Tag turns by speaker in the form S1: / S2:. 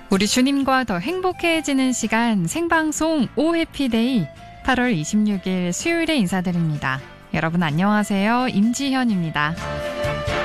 S1: 우리 주님과 더 행복해지는 시간 생방송 오 해피데이 8월 26일 수요일에 인사드립니다. 여러분 안녕하세요. 임지현입니다.